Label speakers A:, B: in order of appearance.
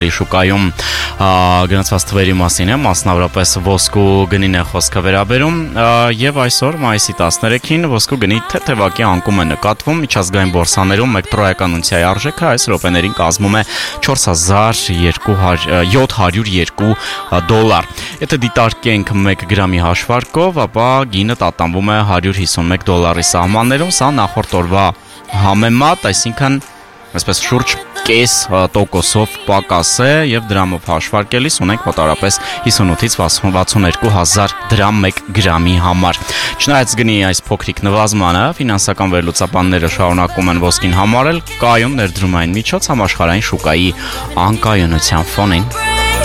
A: Շուկայում գնացված թվերի մասին է, մասնավորապես ոսկու գնին է խոսքը վերաբերում եւ այսօր մայիսի 13-ին ոսկու գնի թեթևակի անկում է նկատվում միջազգային բորսաներում 1 տրոյական ունցիայի արժեքը այս րոպեներին կազմում է $4,702 Եթե դիտարկենք 1 գրամի հաշվարկով, ապա գինը տատանվում է $151 սահմաններում, սա նախորդ օրվա համեմատ, այսինքն այսպես շուրջ կես տոկոսով պակաս է եւ դրամով հաշվարկելիս ունենք մոտավորապես 58-ից 62 հազար դրամ 1 գրամի համար։ Չնայած գնի այս փոքրիկ նվազմանը, ֆինանսական վերլուծաբանները շարունակում են ոսկին համարել կայուն ներդրումային միջոց համաշխարհային շուկայի անկայունության ֆոնին։